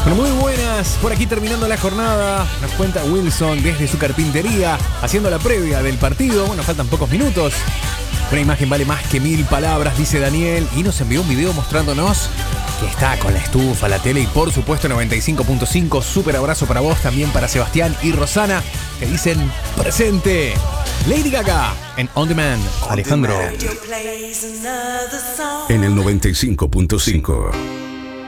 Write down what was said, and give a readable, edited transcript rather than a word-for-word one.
Bueno, muy buenas, por aquí terminando la jornada, nos cuenta Wilson desde su carpintería, haciendo la previa del partido. Bueno, faltan pocos minutos. Una imagen vale más que 1000 palabras, dice Daniel, y nos envió un video mostrándonos que está con la estufa, la tele y por supuesto 95.5. Súper abrazo para vos, también para Sebastián y Rosana, que dicen presente. Lady Gaga en On Demand, Alejandro. En el 95.5.